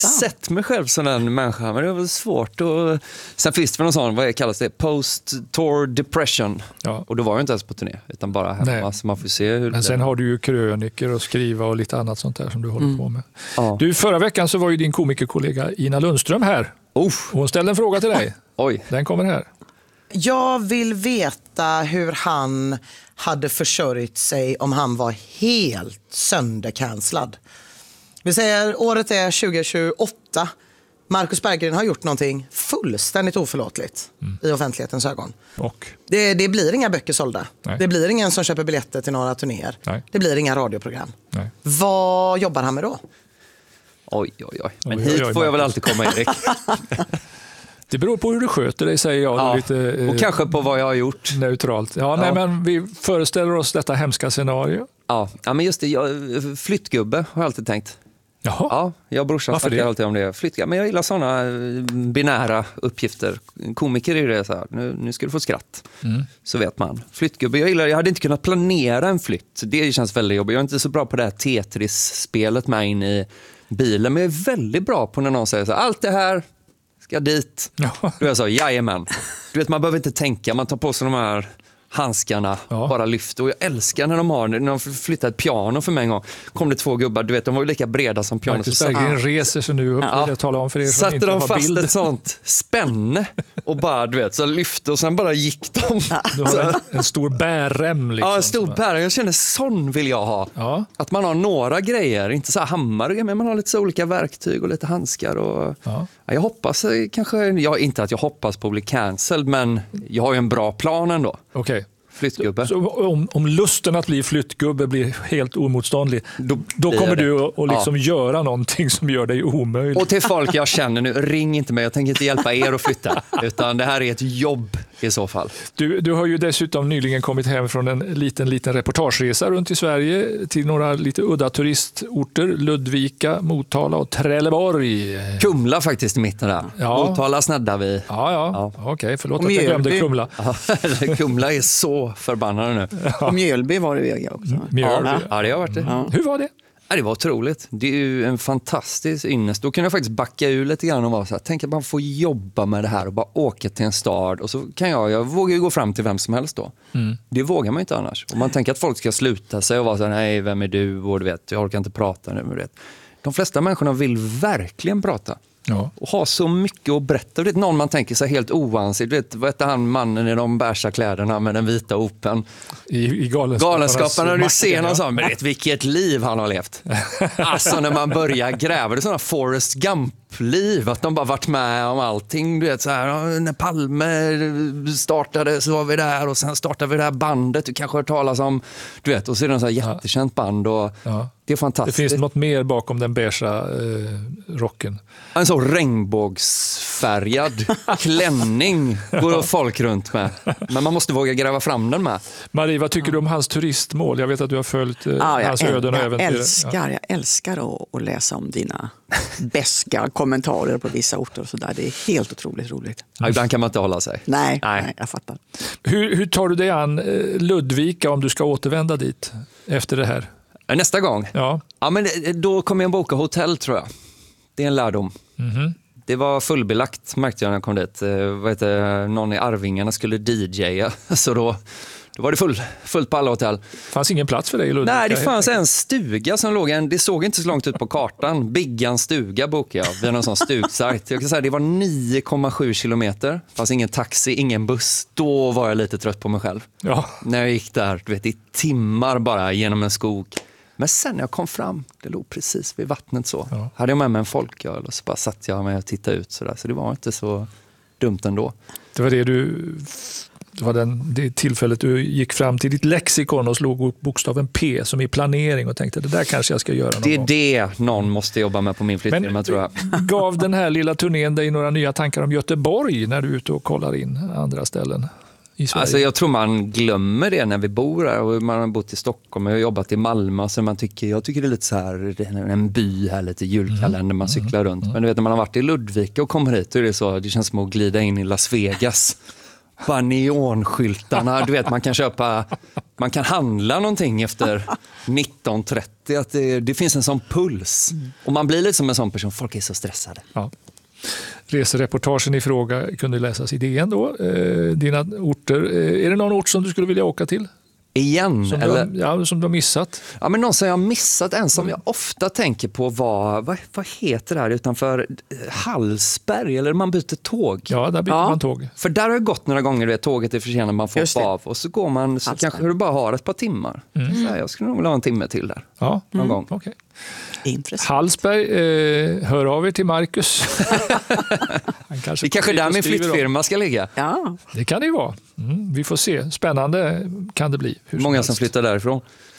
sett mig själv som en människa, men det var svårt. Sen finns det väl någon sån, vad kallas det? Post-tour depression. Ja. Och då var jag inte ens på turné, utan bara hemma. Så man får se hur men sen har du ju kröniker och skriva och lite annat sånt där som du håller på med. Ja. Du, förra veckan så var ju din komikerkollega Ina Lundström här. Hon ställde en fråga till dig. Oj. Den kommer här. Jag vill veta hur han hade försörjt sig om han var helt söndercancelad. Vi säger året är 2028. Marcus Berggren har gjort någonting fullständigt oförlåtligt i offentlighetens ögon. Och? Det blir inga böcker sålda. Nej. Det blir ingen som köper biljetter till några turnéer. Nej. Det blir inga radioprogram. Nej. Vad jobbar han med då? Oj. Men hit får jag väl alltid komma, Erik. Det beror på hur du sköter dig, säger jag. Ja, lite, och kanske på vad jag har gjort. Neutralt. Nej, men vi föreställer oss detta hemska scenario. Ja, men just det. Flyttgubbe har jag alltid tänkt. Jaha. Ja, jag och brorsan snackar alltid om det. Flyttgubbe. Men jag gillar sådana binära uppgifter. Komiker är det så här. Nu ska du få skratt. Så vet man. Flyttgubbe, jag hade inte kunnat planera en flytt. Det känns väldigt jobbigt. Jag är inte så bra på det här Tetris-spelet med in i bilen. Men jag är väldigt bra på när någon säger så här, allt det här ska dit. Ja. Då är jag så, jajamän. Du vet, man behöver inte tänka. Man tar på sig de här handskarna, bara lyfter. Och jag älskar när de flyttar ett piano för mig en gång. Kom det 2 gubbar, du vet, de var ju lika breda som piano. Marcus Berggren reser sig nu upp och jag talar om för er som satte inte de har fast bild. ett sånt spänne och bara, du vet, så lyfte och sen bara gick de. Du har en stor bärrem liksom. Ja, en stor bärrem. Jag känner, sån vill jag ha. Ja. Att man har några grejer, inte så här hammare, men man har lite så olika verktyg och lite handskar. Och jag hoppas kanske, inte att jag hoppas på att bli cancelled, men jag har ju en bra plan ändå. Okej. Flyttgubbe. Så om lusten att bli flyttgubbe blir helt omotståndlig, då kommer du att liksom göra någonting som gör dig omöjlig. Och till folk jag känner nu, ring inte mig, jag tänker inte hjälpa er att flytta, utan det här är ett jobb i så fall. Du har ju dessutom nyligen kommit hem från en liten reportageresa runt i Sverige till några lite udda turistorter, Ludvika, Motala och Trelleborg. Kumla faktiskt i mitten där. Ja. Motala sneddar vi. Ja. Okej, förlåt att jag glömde Kumla. Kumla är så förbannade nu. Och Mjölby var det ju också. Ja, det har varit det. Ja. Hur var det? Ja, det var otroligt. Det är ju en fantastisk ynnest. Då kan jag faktiskt backa ur lite grann och vara så här, tänk att man får jobba med det här och bara åka till en stad. Och så kan jag vågar ju gå fram till vem som helst då. Det vågar man inte annars. Och man tänker att folk ska sluta sig och vara så här, nej, vem är du? Och du vet, jag orkar inte prata nu. Vet. De flesta människorna vill verkligen prata. Ja. Och ha så mycket att berätta. Du vet, någon man tänker sig helt oansigt. Du vet, vad heter han mannen i de bärsa kläderna med den vita open? I Galenskaparna. Du ser någon sån, men vet vilket liv han har levt. Alltså när man börjar gräva, det är sådana Forrest Gump-liv. Att de bara varit med om allting. Du vet, så här, när Palme startade så var vi där. Och sen startade vi det här bandet. Du kanske har hört talas om, du vet. Och så är det en sån här jättekänt band. Och det är fantastiskt. Det finns något mer bakom den beiga rocken. En så regnbågsfärgad klänning går folk runt med. Men man måste våga gräva fram den med. Marie, vad tycker du om hans turistmål? Jag vet att du har följt hans öden och äventyr. Jag älskar att läsa om dina beska kommentarer på vissa orter och sådär. Det är helt otroligt roligt. Ja, ibland kan man inte hålla sig. Nej, jag fattar. Hur tar du dig an Ludvika om du ska återvända dit efter det här? Nästa gång? Ja, men då kommer jag boka hotell, tror jag. Det är en lärdom. Det var fullbelagt, märkte jag när jag kom dit. Någon i Arvingarna skulle DJa. Så då var det fullt på alla hotell. Fanns ingen plats för dig i Ludvika? Nej, det fanns en stuga som låg, det såg inte så långt ut på kartan. Biggans stuga bokade jag via någon sån stugsajt. Jag kan säga det var 9,7 kilometer. Det fanns ingen taxi, ingen buss. Då var jag lite trött på mig själv. Ja. När jag gick där, du vet, i timmar bara genom en skog. Men sen när jag kom fram, det låg precis vid vattnet så. Ja. Hade jag med mig en folköl och så bara satt jag med och tittade ut sådär. Så det var inte så dumt ändå. Det var det tillfället du gick fram till ditt lexikon och slog upp bokstaven P som i planering och tänkte, det där kanske jag ska göra någon gång. Det är det någon måste jobba med på min flyttfirma, tror jag. Gav den här lilla turnén dig några nya tankar om Göteborg när du är ute och kollar in andra ställen i Sverige? Alltså jag tror man glömmer det när vi bor här, och man har bott i Stockholm och jobbat i Malmö, så jag tycker det är lite så här en by här, lite julkalender man cyklar runt. Men du vet, när man har varit i Ludvika och kommer hit, så är det så, det känns som att glida in i Las Vegas. bara neonskyltarna. Du vet, man kan handla någonting efter 19:30. Att det finns en sån puls. Och man blir lite som en sån person. Folk är så stressade. Ja. Resereportagen i fråga kunde läsas i DN då. Dina orter. Är det någon ort som du skulle vilja åka till? Igen? Som du har missat? Ja, men någon som jag har missat. En som jag ofta tänker på var, vad heter det här utanför Hallsberg? Eller man byter tåg. Ja, där byter man tåg. För där har det gått några gånger, tåget är försenat, man får hoppa av. Och så går man, så kanske du bara har ett par timmar. Så här, jag skulle nog vilja ha en timme till där. Ja, någon gång. Okay. Intressant. Hallsberg, hör av er till Marcus. Det är kanske där min flyttfirma ska ligga. Ja. Det kan det ju vara. Vi får se. Spännande kan det bli. Många som flyttar därifrån.